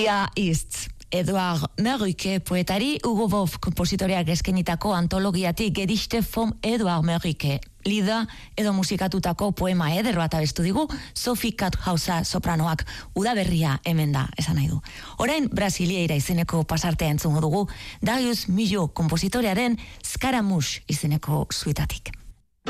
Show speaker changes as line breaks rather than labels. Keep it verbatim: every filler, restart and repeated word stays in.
Lia East. Eduard Meurike poetari, Hugo Wolf kompositoreak eskenitako antologiatik Gedichte vom Eduard Meurike. Lida edo musikatutako poema eder bat abestu digu Sophie Kathauser sopranoak. Udaberria hemen da, esan nahi du. Orain Brasileira izeneko pasartea entzungo dugu Darius Milhaud kompositorearen Scaramouche izeneko suitatik.